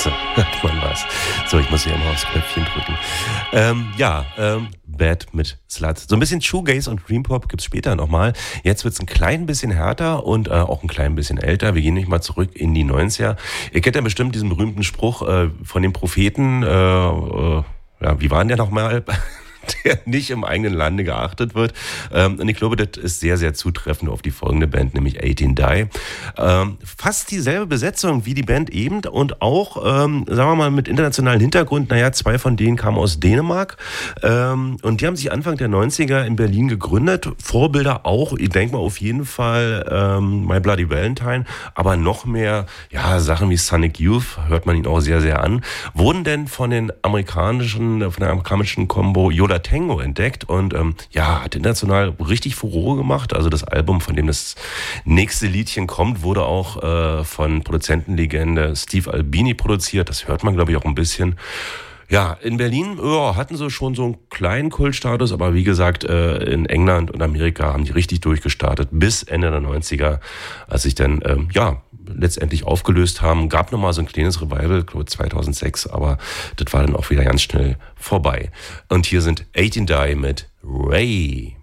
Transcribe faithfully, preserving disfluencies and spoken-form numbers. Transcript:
Klasse, hört man was. So, ich muss hier immer aufs Knöpfchen drücken. Ähm, ja, ähm, Bad mit Slut. So ein bisschen Shoegaze und Dreampop gibt's später nochmal. Jetzt wird's ein klein bisschen härter und äh, auch ein klein bisschen älter. Wir gehen nicht mal zurück in die neunziger. Ihr kennt ja bestimmt diesen berühmten Spruch äh, von den Propheten. Äh, äh, ja, wie war denn der nochmal? Der nicht im eigenen Lande geachtet wird. Ähm, und ich glaube, das ist sehr, sehr zutreffend auf die folgende Band, nämlich achtzehn Die. Ähm, fast dieselbe Besetzung wie die Band eben und auch, ähm, sagen wir mal, mit internationalem Hintergrund. Naja, zwei von denen kamen aus Dänemark. Ähm, und die haben sich Anfang der neunziger in Berlin gegründet. Vorbilder auch, ich denke mal auf jeden Fall ähm, My Bloody Valentine, aber noch mehr, ja, Sachen wie Sonic Youth, hört man ihn auch sehr, sehr an. Wurden denn von den amerikanischen, von der amerikanischen Combo Yoda Tango entdeckt und ähm, ja, hat international richtig Furore gemacht. Also das Album, von dem das nächste Liedchen kommt, wurde auch äh, von Produzentenlegende Steve Albini produziert. Das hört man, glaube ich, auch ein bisschen. Ja, in Berlin ja, hatten sie schon so einen kleinen Kultstatus, aber wie gesagt, äh, in England und Amerika haben die richtig durchgestartet bis Ende der neunziger, als sich dann, ähm, ja, letztendlich aufgelöst haben. Gab nochmal so ein kleines Revival, glaube zweitausendsechs, aber das war dann auch wieder ganz schnell vorbei. Und hier sind achtzehn Die mit Ray.